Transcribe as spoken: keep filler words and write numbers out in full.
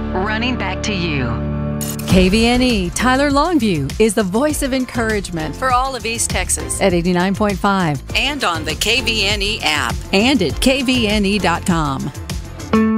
running back to you. K V N E Tyler Longview is the voice of encouragement for all of East Texas at eighty-nine point five and on the K V N E app and at K V N E dot com.